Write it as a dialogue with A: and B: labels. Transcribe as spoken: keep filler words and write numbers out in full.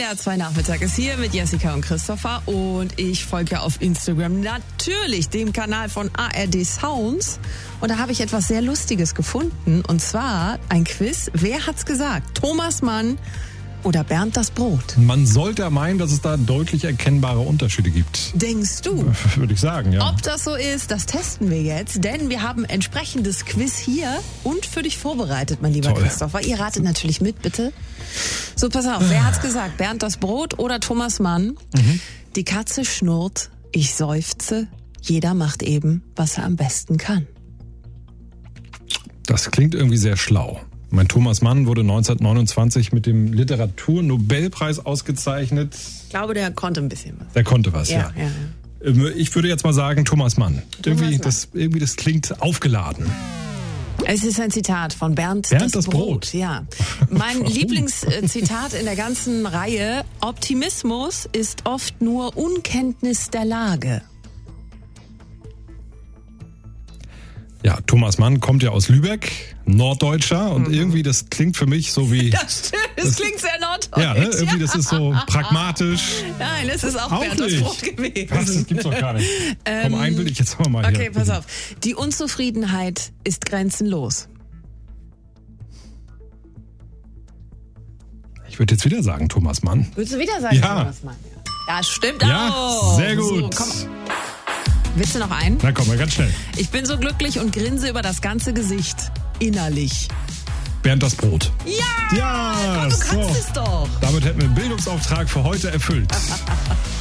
A: Der N D R zwei Nachmittag ist hier mit Jessica und Christopher und ich folge ja auf Instagram natürlich dem Kanal von A R D Sounds und da habe ich etwas sehr Lustiges gefunden und zwar ein Quiz. Wer hat's gesagt? Thomas Mann oder Bernd das Brot?
B: Man sollte meinen, dass es da deutlich erkennbare Unterschiede gibt.
A: Denkst du?
B: Würde ich sagen, ja.
A: Ob das so ist, das testen wir jetzt, denn wir haben entsprechendes Quiz hier und für dich vorbereitet, mein lieber
B: Toll.
A: Christopher. Ihr ratet natürlich mit, bitte. So, pass auf, wer hat's gesagt? Bernd das Brot oder Thomas Mann? Mhm. Die Katze schnurrt, ich seufze, jeder macht eben, was er am besten kann.
B: Das klingt irgendwie sehr schlau. Mein Thomas Mann wurde neunzehnhundertneunundzwanzig mit dem Literaturnobelpreis ausgezeichnet.
A: Ich glaube, der konnte ein bisschen was.
B: Der konnte was, ja.
A: ja. ja, ja.
B: Ich würde jetzt mal sagen Thomas Mann.
A: Thomas
B: irgendwie,
A: Mann.
B: Das, irgendwie das klingt aufgeladen.
A: Es ist ein Zitat von Bernd,
B: Bernd
A: das,
B: das
A: Brot.
B: Brot.
A: Ja. Mein Lieblingszitat in der ganzen Reihe: Optimismus ist oft nur Unkenntnis der Lage.
B: Ja, Thomas Mann kommt ja aus Lübeck, Norddeutscher und mhm. irgendwie das klingt für mich so wie...
A: Das stimmt, das, das klingt sehr norddeutsch.
B: Ja, ne? Irgendwie das ist so pragmatisch.
A: Nein, es ist auch, auch Bernd das Brot gewesen.
B: Was, das gibt's doch gar nicht.
A: Ähm,
B: Komm, einen will ich jetzt mal
A: Okay,
B: hier.
A: pass auf. Die Unzufriedenheit ist grenzenlos.
B: Ich würde jetzt wieder sagen Thomas Mann.
A: Würdest du wieder sagen
B: ja.
A: Thomas Mann? Ja, das stimmt
B: ja,
A: auch.
B: Sehr gut.
A: So, komm. Willst du noch einen?
B: Na komm, mal ganz schnell.
A: Ich bin so glücklich und grinse über das ganze Gesicht. Innerlich.
B: Bernd das Brot.
A: Ja!
B: Ja!
A: Gott, du kannst
B: so.
A: es doch.
B: Damit hätten wir den Bildungsauftrag für heute erfüllt.